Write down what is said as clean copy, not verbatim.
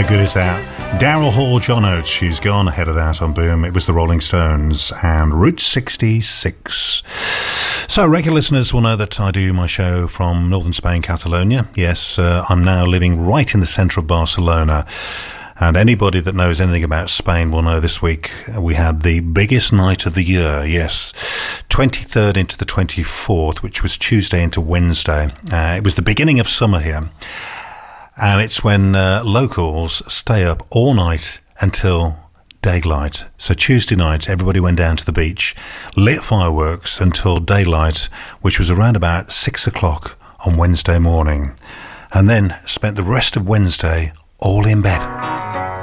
good is that? Daryl Hall, John Oates, She's Gone. Ahead of that on Boom, it was the Rolling Stones and Route 66. So regular listeners will know that I do my show from northern Spain, Catalonia. Yes, I'm now living right in the centre of Barcelona. And anybody that knows anything about Spain will know this week we had the biggest night of the year, yes, 23rd into the 24th, which was Tuesday into Wednesday. It was the beginning of summer here. And it's when locals stay up all night until daylight. So Tuesday night, everybody went down to the beach, lit fireworks until daylight, which was around about 6 o'clock on Wednesday morning, and then spent the rest of Wednesday all in bed.